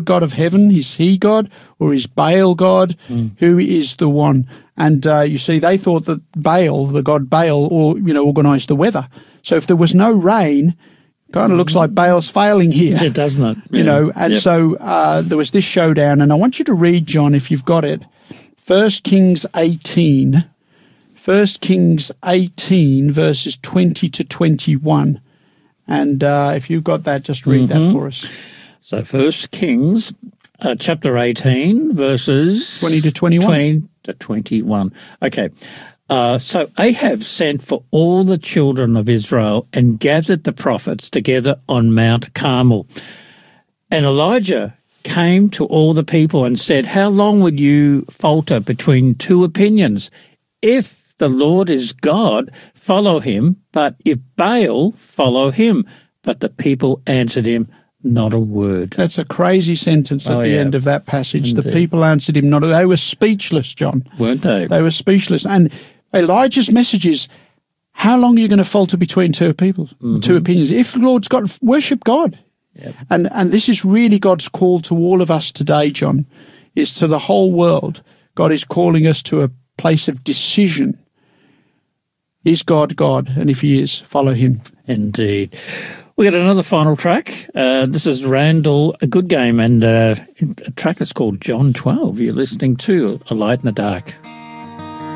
God of heaven? Is he God, or is Baal God? Who is the one? And you see, they thought that Baal, the god Baal, organised the weather. So if there was no rain, kind of looks like Baal's failing here. It does not. So there was this showdown, and I want you to read, John, if you've got it, 1 Kings 18. 1 Kings 18, verses 20 to 21. And if you've got that, just read that for us. So 1 Kings chapter 18, verses 20 to 21. 20 to 21. Okay. So Ahab sent for all the children of Israel and gathered the prophets together on Mount Carmel. And Elijah came to all the people and said, "How long would you falter between two opinions? If the Lord is God, follow him, but if Baal, follow him." But the people answered him, not a word. That's a crazy sentence at the end of that passage. Indeed. The people answered him not. They were speechless, John. Weren't they? They were speechless. And Elijah's message is, how long are you going to falter between two opinions? If the Lord's God, worship God. Yep. And this is really God's call to all of us today, John, is to the whole world. God is calling us to a place of decision. Is God God? And if he is, follow him. Indeed. We got another final track. This is Randall, A Good Game, and a track that's called John 12. You're listening to A Light in the Dark.